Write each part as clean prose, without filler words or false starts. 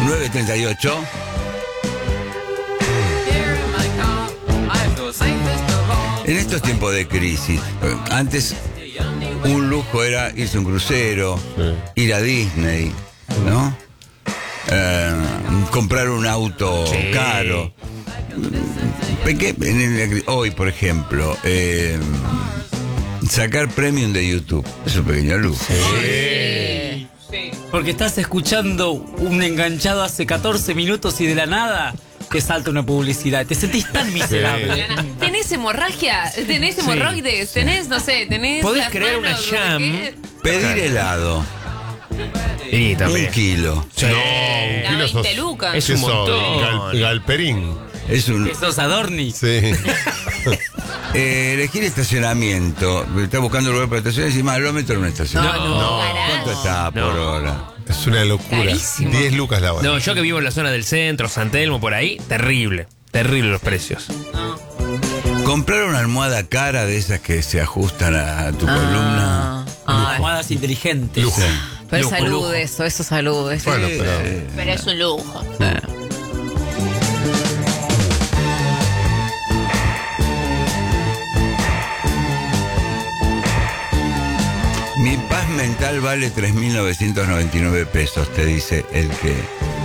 9:38. En estos tiempos de crisis, antes un lujo era irse a un crucero, ir a Disney, ¿no? Comprar un auto caro. Hoy, por ejemplo, sacar premium de YouTube es un pequeño lujo. Sí. Porque estás escuchando un enganchado hace 14 minutos y de la nada te salta una publicidad. Te sentís tan miserable. ¿Tenés hemorragia? ¿Tenés hemorroides? ¿Tenés, no sé, tenés... Podés crear una jam. Pedir helado. Sí, también. 1 kilo. Sí. No, un kilo 20 lucas. Es un montón. Galperín. Es un... Esos Adorni. Sí. Elegir estacionamiento. Estás buscando lugar para estacionar y decís, más, lo meto en una estación. No. ¿Cuánto está por hora? Es una locura. Carísimo. 10 lucas la hora. No, yo que vivo en la zona del centro, San Telmo, por ahí, terrible. Terrible los precios. Comprar una almohada cara de esas que se ajustan a tu columna. Almohadas inteligentes. Lujo. Pero Lujo, salud lujo. eso es salud. Eso. Bueno, pero... Pero es un lujo. Mi paz mental vale 3.999 pesos, te dice el que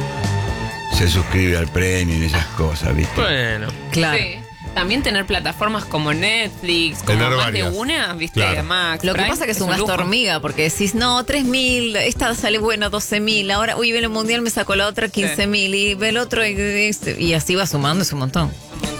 se suscribe al premio y esas cosas, ¿viste? Bueno. Claro. Sí. También tener plataformas como Netflix, como Tener más varias. de una, ¿viste? Claro. Max, Lo que Prime, pasa que es un gasto lujo. hormiga, porque decís, no, 3.000, esta sale bueno, 12.000, ahora, uy, ve el mundial, me sacó la otra 15.000, y ve el otro, y así va sumando, es un montón.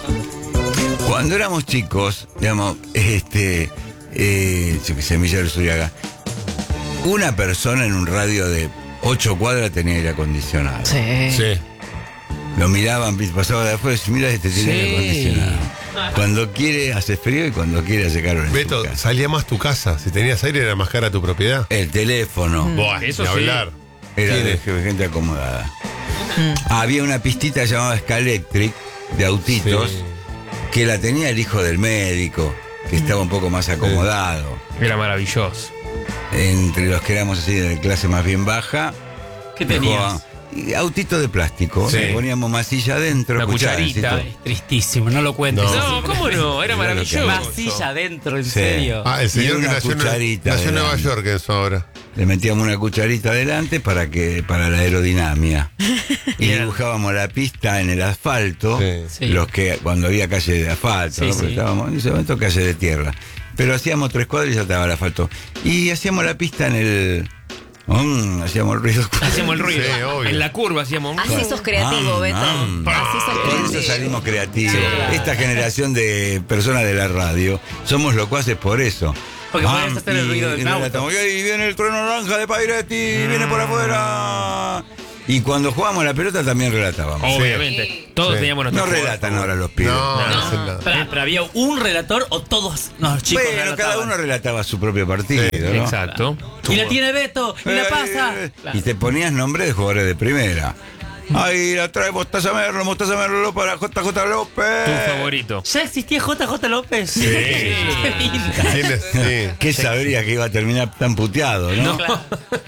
Cuando éramos chicos, digamos, yo que sé, Miguel Zuriaga, una persona en un radio de 8 cuadras tenía aire acondicionado. Sí. Sí. Lo miraban, pasaba de afuera y decían, mira, este tiene aire acondicionado. Cuando quiere hace frío y cuando quiere hace calor en Beto, su casa. salía más tu casa. Si tenías aire era más cara tu propiedad. El teléfono Buah, Eso ni sí. hablar. era Tiene- de gente acomodada. Había una pistita llamada Scalectric de autitos Sí. que la tenía el hijo del médico, que estaba un poco más acomodado. Era maravilloso. Entre los que éramos así de clase más bien baja. ¿Qué dejó tenías? autito de plástico. Sí. Le poníamos masilla adentro. Una escuchá, cucharita. necesito- Es tristísimo, no lo cuentes. No. No, ¿cómo no? Era Mirá lo que maravilloso. Masilla adentro, en Sí. serio. Ah, el Y señor que una nació cucharita en Nueva delante. York eso ahora. Le metíamos una cucharita adelante para la aerodinámica. Y Bien. dibujábamos la pista en el asfalto. Sí. Sí. Los que cuando había calle de asfalto, Sí, ¿no? Porque sí. estábamos en ese momento calle de tierra. Pero hacíamos 3 cuadras y ya estaba el asfalto. Y hacíamos la pista en el... hacíamos el ruido. Hacíamos el ruido. Sí, obvio. En la curva hacíamos. Así sos creativo, Beto. Así sos Con eso creativo. salimos creativos. Sí. Esta generación de personas de la radio somos locuaces por eso. Porque podés hacer el ruido del y auto. relatamos, y viene el trueno naranja de Pairetti, viene por afuera. Y cuando jugábamos la pelota también relatábamos. Obviamente. Sí. Todos Sí. teníamos nuestro No relatan ahora los pibes. No, no No. hacen nada. Pero había un relator o todos los chicos Bueno, cada relataban. uno relataba su propio partido, Sí, ¿no? Exacto. Y la tiene Beto, y la pasa. Y te ponías nombre de jugadores de primera. Ahí la trae Mostaza Merlo para JJ López. Tu favorito. ¿Ya existía JJ López? Sí. Qué linda. ¿Tienes? Sí. ¿Qué sabría que iba a terminar tan puteado, no? Claro.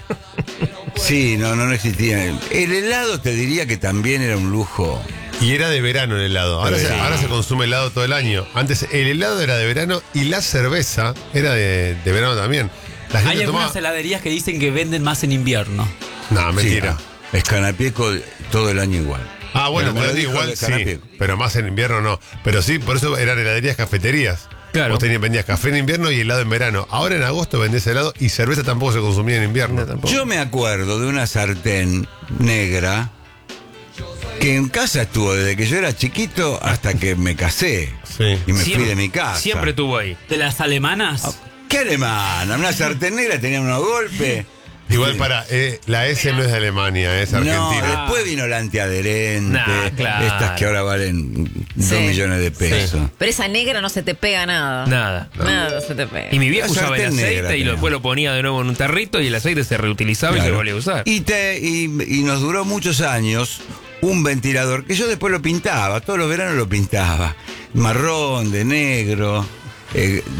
Sí, no existía. El helado te diría que también era un lujo. Y era de verano el helado. Ahora, Sí. ahora se consume helado todo el año. Antes el helado era de verano y la cerveza era de verano también. La Hay gente algunas tomaba... heladerías que dicen que venden más en invierno. No, mentira. Sí, Escanapieco todo el año igual. Ah, bueno, Pero me pero lo dijo igual el sí. Canapieco. Pero más en invierno no. Pero sí, por eso eran heladerías cafeterías. Claro. Vos vendías café en invierno y helado en verano. Ahora en agosto vendés helado y cerveza tampoco se consumía en invierno. Yo me acuerdo de una sartén negra que en casa estuvo desde que yo era chiquito hasta que me casé. Sí. Y me fui Siempre- de mi casa. Siempre estuvo ahí. ¿De las alemanas? ¿Qué alemana? Una sartén negra tenía unos golpes. Igual para, la S no es de Alemania, es No, argentina. después vino la antiadherente, Nah, claro. estas que ahora valen 2 Sí. millones de pesos. Pero esa negra no se te pega nada. Nada. Nada se te pega. Y mi viejo La usaba el sartén aceite negra y tenía. después lo ponía de nuevo en un tarrito y el aceite se reutilizaba y se Claro. volvía a usar. Y nos duró muchos años un ventilador que yo después lo pintaba, todos los veranos lo pintaba. Marrón, de negro,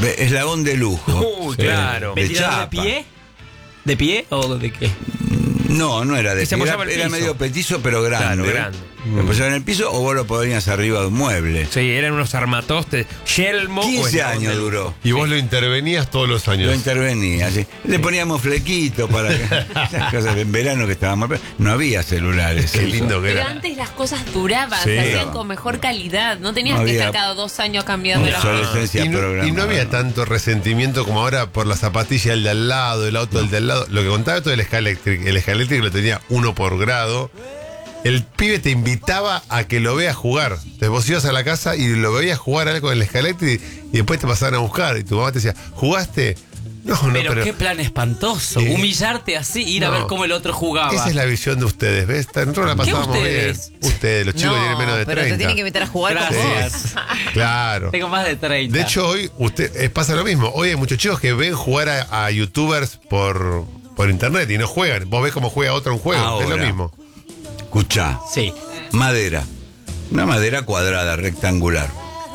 eslabón de lujo. Uy, claro. De ¿Ventilador de chapa. pie? ¿De pie o de qué? No era de Y se pie, apoyaba el era piso. medio petizo, pero grande. Claro, grande. Lo apoyaba en el piso o vos lo ponías arriba de un mueble. Sí, eran unos armatostes. Yelmo. o 15 eslabón años del- duró. Y vos lo intervenías todos los años. Lo intervenía, sí. Le poníamos flequitos para que esas cosas en verano que estábamos. No había celulares. Qué lindo que Pero era. antes las cosas duraban, Sí. se hacían con mejor calidad. No tenías No que había- estar cada 2 años cambiando las cosas. Obsolescencia Y no programada. había tanto resentimiento como ahora por la zapatilla del de al lado, el auto del de al lado. Lo que contaba todo el Skylectric, el Skylectric lo tenía 1 por grado. El pibe te invitaba a que lo veas jugar. Entonces vos ibas a la casa y lo veías jugar algo con el Skylectric y después te pasaban a buscar. Y tu mamá te decía, ¿jugaste? No, Pero, pero qué plan espantoso. Sí. Humillarte así, ir a No. ver cómo el otro jugaba. esa es la visión de ustedes, ¿ves? Nosotros la pasábamos ustedes? bien. Ustedes, los chicos tienen menos de pero 30. te tienen que invitar a jugar con Gracias. vos. Claro. Tengo más de 30. De hecho, hoy pasa lo mismo. Hoy hay muchos chicos que ven jugar a youtubers por internet y no juegan. Vos ves cómo juega otro un juego. Es lo Ahora. mismo. Escuchá. Sí. Madera. Una madera cuadrada, rectangular.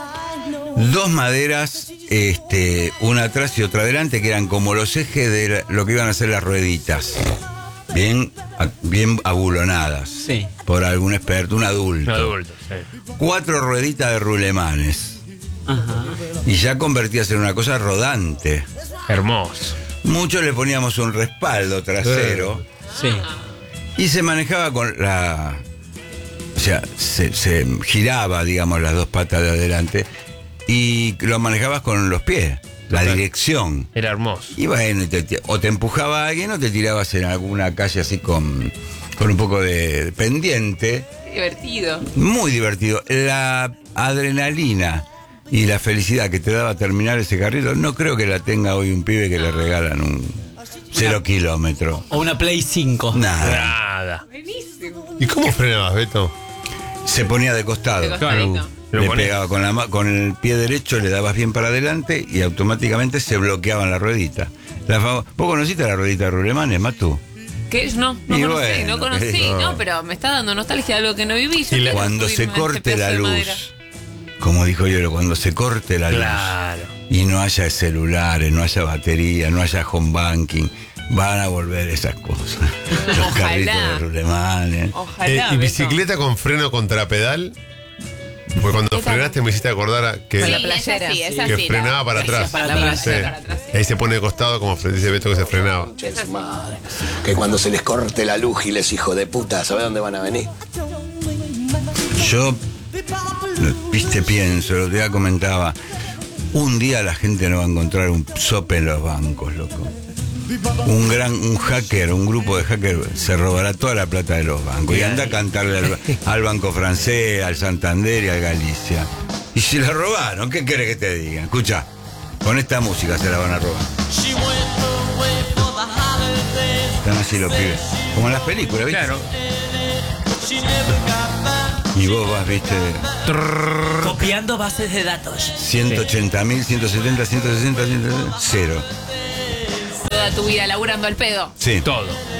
2 maderas, una atrás y otra adelante, que eran como los ejes de lo que iban a ser las rueditas. Bien abulonadas. Sí. Por algún experto, un adulto. Un adulto, sí. 4 rueditas de rulemanes. Ajá. Y ya convertías en una cosa rodante. Hermoso. Muchos le poníamos un respaldo trasero. Sí. Y se manejaba con la... O sea, se giraba, digamos, las 2 patas de adelante y lo manejabas con los pies, la Total. dirección. Era hermoso. Y bueno, o te empujaba a alguien o te tirabas en alguna calle así con un poco de pendiente. Divertido. Muy divertido. La adrenalina y la felicidad que te daba terminar ese carrito, no creo que la tenga hoy un pibe que le regalan un 0 kilómetro. O una Play 5. Nada. Nada. ¿Y cómo frenabas, Beto? Se ponía de costado. De costadito. Lo Le ponés. pegaba con el pie derecho, le dabas bien para adelante y automáticamente se bloqueaban las rueditas. ¿Vos conociste la ruedita de rulemanes, Matu? Que no Y conocí, bueno, no conocí, no. no, pero me está dando nostalgia de algo que no viví. Yo Y quiero Cuando subirme se a ese corte pedazo la de luz, madera. como dijo yo, cuando se corte la Claro. luz y no haya celulares, no haya batería, no haya home banking, van a volver esas cosas. Los Ojalá. carritos de rulemanes. Ojalá. ¿Y Beto. bicicleta con freno contrapedal? Porque cuando Esa frenaste me hiciste acordar que, Sí, la esa playera. sí, esa que sí, frenaba para atrás. para Sí, atrás. Sí. para atrás. Ahí se pone de costado como dice Beto que se frenaba. Que cuando se les corte la luz, giles, hijo de puta, ¿sabes dónde van a venir? Yo, pienso, lo que ya comentaba, un día la gente no va a encontrar un sope en los bancos, loco. Un hacker, un grupo de hackers se robará toda la plata de los bancos y anda a cantarle al Banco Francés, al Santander y al Galicia. Y si la robaron, ¿qué querés que te diga? Escucha, con esta música se la van a robar. Están así los pibes, como en las películas, ¿viste? Claro. Y vos vas, viste, Copiando bases de datos. 180.000, 170, 160, 160, 0. Toda tu vida laburando al pedo. Sí. Todo.